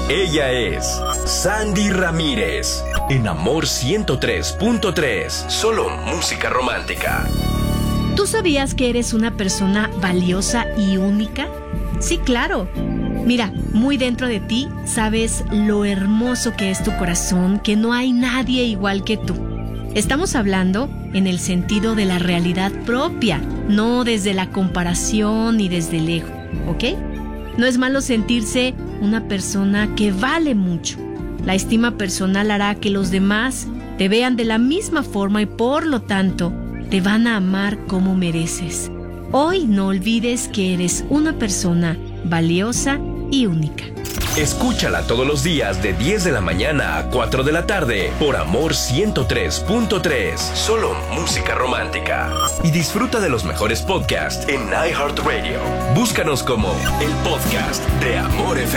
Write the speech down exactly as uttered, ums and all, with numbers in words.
Ella es Sandy Ramírez, en Amor ciento tres punto tres, solo música romántica. ¿Tú sabías que eres una persona valiosa y única? Sí, claro. Mira, muy dentro de ti sabes lo hermoso que es tu corazón, que no hay nadie igual que tú. Estamos hablando en el sentido de la realidad propia, no desde la comparación ni desde el ego, ¿ok? No es malo sentirse una persona que vale mucho. La estima personal hará que los demás te vean de la misma forma y por lo tanto te van a amar como mereces. Hoy no olvides que eres una persona valiosa y única. Escúchala todos los días de diez de la mañana a cuatro de la tarde por Amor ciento tres punto tres, solo música romántica. Y disfruta de los mejores podcasts en iHeartRadio. Búscanos como el podcast de Amor F M.